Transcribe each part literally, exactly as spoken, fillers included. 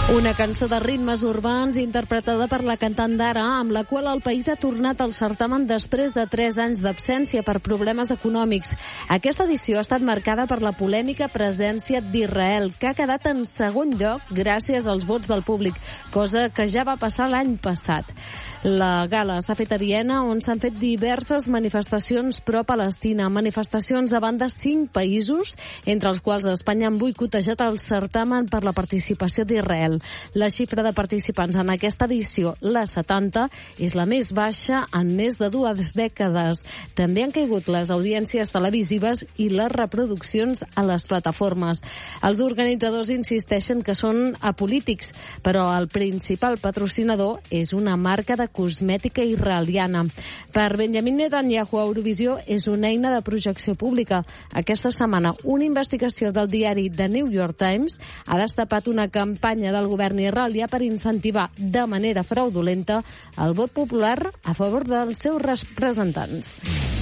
Una cançó de ritmes urbans interpretada per la cantant Dara, amb la qual el país ha tornat al certamen després de tres anys d'absència per problemes econòmics. Aquesta edició ha estat marcada per la polèmica presència d'Israel, que ha quedat en segon lloc gràcies als vots del públic, cosa que ja va passar l'any passat. La gala s'ha fet a Viena, on s'han fet diverses manifestacions pro-Palestina, manifestacions davant de cinc països, entre els quals Espanya han boicotejat el certamen per la participació d'Israel. La xifra de participants en aquesta edició, la setanta, és la més baixa en més de dues dècades. També han caigut les audiències televisives i les reproduccions a les plataformes. Els organitzadors insisteixen que són apolítics, però el principal patrocinador és una marca de cosmètica israeliana. Per Benjamin Netanyahu, Eurovisió és una eina de projecció pública. Aquesta setmana, una investigació del diari The New York Times ha destapat una campanya del govern israelià per incentivar de manera fraudulenta el vot popular a favor dels seus representants.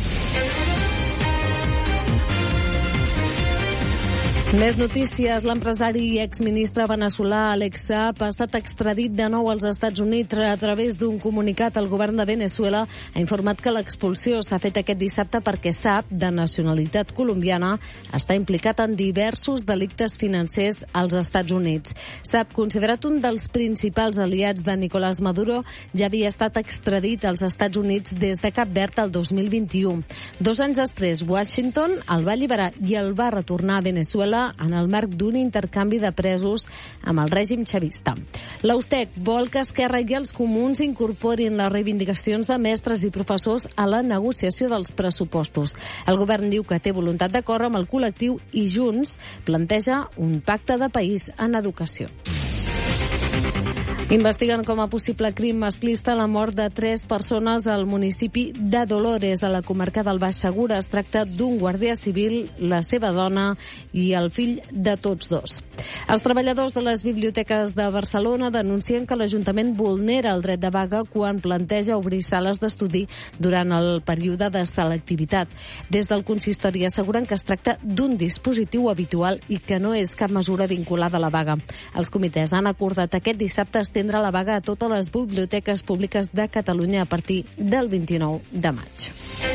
Més notícies. L'empresari i exministre veneçolà Alex Saab ha estat extradit de nou als Estats Units. A través d'un comunicat, el govern de Veneçuela ha informat que l'expulsió s'ha fet aquest dissabte perquè Saab, de nacionalitat colombiana, està implicat en diversos delictes financers als Estats Units. Saab, considerat un dels principals aliats de Nicolás Maduro, ja havia estat extradit als Estats Units des de Cap Verd el dos mil vint-i-u. Dos anys després, Washington el va alliberar i el va retornar a Veneçuela en el marc d'un intercanvi de presos amb el règim xavista. L'Austec vol que Esquerra i els comuns incorporin les reivindicacions de mestres i professors a la negociació dels pressupostos. El govern diu que té voluntat d'acord amb el col·lectiu i Junts planteja un pacte de país en educació. Investiguen com a possible crim masclista la mort de tres persones al municipi de Dolores, a la comarca del Baix Segura. Es tracta d'un guàrdia civil, la seva dona i el fill de tots dos. Els treballadors de les biblioteques de Barcelona denuncien que l'Ajuntament vulnera el dret de vaga quan planteja obrir sales d'estudi durant el període de selectivitat. Des del consistori asseguren que es tracta d'un dispositiu habitual i que no és cap mesura vinculada a la vaga. Els comitès han acordat aquest dissabte estendre la vaga a totes les biblioteques públiques de Catalunya a partir del vint-i-nou de maig.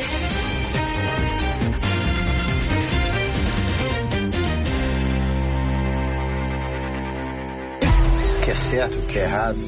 Que é certo, que é errado,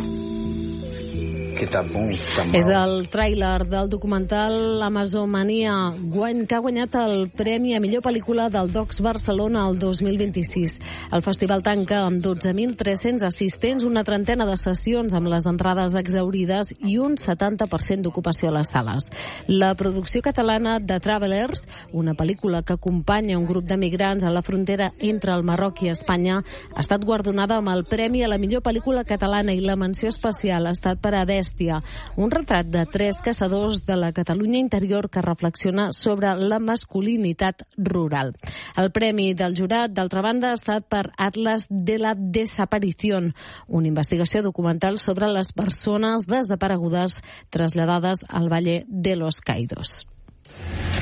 que tá bom, que tá mal. És el tràiler del documental Amazomania, que ha guanyat el premi a millor pel·lícula del Docs Barcelona el dos mil vint-i-sis. El festival tanca amb dotze mil tres-cents assistents, una trentena de sessions amb les entrades exhaurides i un setanta per cent d'ocupació a les sales. La producció catalana de Travelers, una pel·lícula que acompanya un grup de migrants a la frontera entre el Marroc i Espanya, ha estat guardonada amb el premi a la millor pel·lícula catalana i la menció especial ha estat per a Bèstia, un retrat de tres caçadors de la Catalunya interior que reflexiona sobre la masculinitat rural. El premi del jurat, d'altra banda, ha estat per Atlas de la Desaparición, una investigació documental sobre les persones desaparegudes traslladades al Valle de los Caídos.